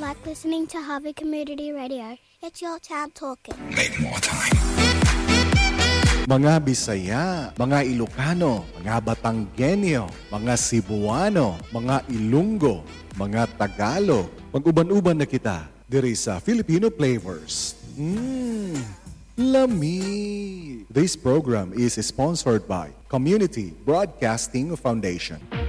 like listening to Harvey Community Radio. It's your town talking. Make more time. Mga Bisaya, mga Ilocano, mga Batanggenyo, mga Cebuano, mga Ilonggo, mga Tagalog. Mag-uban-uban na kita diri sa Filipino Flavors. Lami! This program is sponsored by Community Broadcasting Foundation.